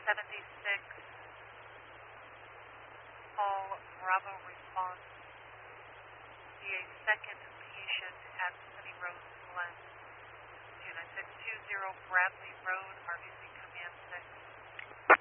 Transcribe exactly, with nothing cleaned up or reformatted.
seventy-six, Paul Bravo response. See a second patient at Sunny Rose Glen. two nine six two zero Bradley Road.